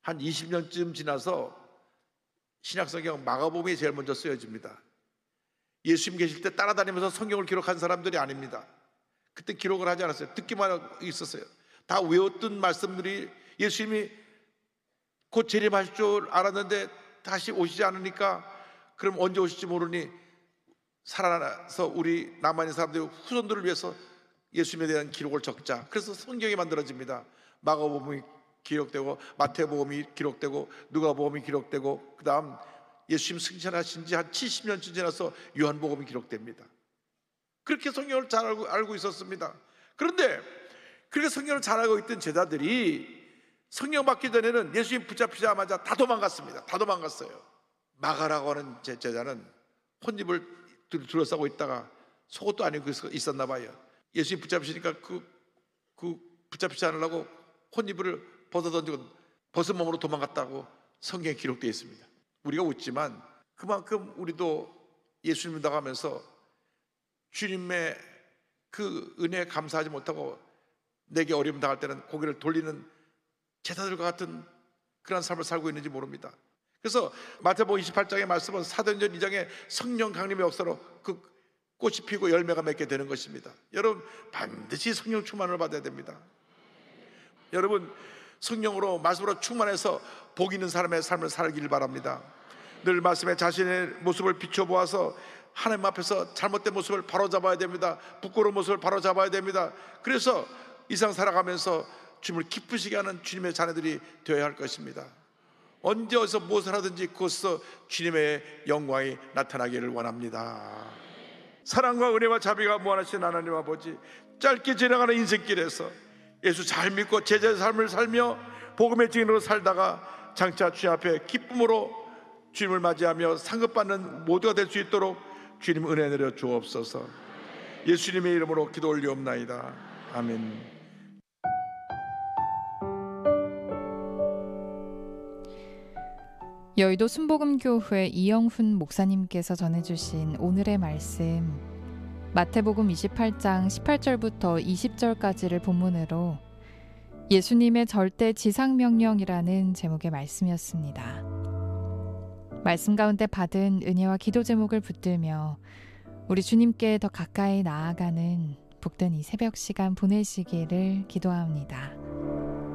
한 20년쯤 지나서 신약성경 마가복음이 제일 먼저 쓰여집니다. 예수님 계실 때 따라다니면서 성경을 기록한 사람들이 아닙니다. 그때 기록을 하지 않았어요. 듣기만 하고 있었어요. 다 외웠던 말씀들이 예수님이 곧 재림하실 줄 알았는데 다시 오시지 않으니까 그럼 언제 오실지 모르니 살아나서 우리 남아있는 사람들 후손들을 위해서 예수님에 대한 기록을 적자. 그래서 성경이 만들어집니다. 마가복음이 기록되고 마태복음이 기록되고 누가복음이 기록되고 그 다음 예수님 승천하신 지 한 70년쯤 지나서 요한복음이 기록됩니다. 그렇게 성경을 잘 알고 있었습니다. 그런데 그렇게 성경을 잘 알고 있던 제자들이 성경 받기 전에는 예수님 붙잡히자마자 다 도망갔습니다. 다 도망갔어요. 마가라고 하는 제자는 혼입을 둘러싸고 있다가 속옷도 안 입고 있었나 봐요. 예수님 붙잡히시니까 그 붙잡히지 않으려고 혼입을 벗어던지고 벗은 몸으로 도망갔다고 성경에 기록되어 있습니다. 우리가 웃지만 그만큼 우리도 예수님 믿어가면서 주님의 그 은혜에 감사하지 못하고 내게 어려움 당할 때는 고개를 돌리는 제자들과 같은 그런 삶을 살고 있는지 모릅니다. 그래서 마태복음 28장의 말씀은 사도행전 2장의 성령 강림의 역사로 그 꽃이 피고 열매가 맺게 되는 것입니다. 여러분 반드시 성령 충만을 받아야 됩니다. 여러분 성령으로 말씀으로 충만해서 복 있는 사람의 삶을 살기를 바랍니다. 늘 말씀에 자신의 모습을 비춰보아서 하나님 앞에서 잘못된 모습을 바로잡아야 됩니다. 부끄러운 모습을 바로잡아야 됩니다. 그래서 이상 살아가면서 주님을 기쁘시게 하는 주님의 자녀들이 되어야 할 것입니다. 언제 어디서 무엇을 하든지 그것서 주님의 영광이 나타나기를 원합니다. 사랑과 은혜와 자비가 무한하신 하나님 아버지, 짧게 지나가는 인생길에서 예수 잘 믿고 제자의 삶을 살며 복음의 증인으로 살다가 장차 주님 앞에 기쁨으로 주님을 맞이하며 상급받는 모두가 될 수 있도록 주님 은혜 내려 주옵소서. 예수님의 이름으로 기도 올리옵나이다. 아멘. 여의도 순복음교회 이영훈 목사님께서 전해주신 오늘의 말씀, 마태복음 28장 18절부터 20절까지를 본문으로 예수님의 절대 지상명령이라는 제목의 말씀이었습니다. 말씀 가운데 받은 은혜와 기도 제목을 붙들며 우리 주님께 더 가까이 나아가는 복된 이 새벽 시간 보내시기를 기도합니다.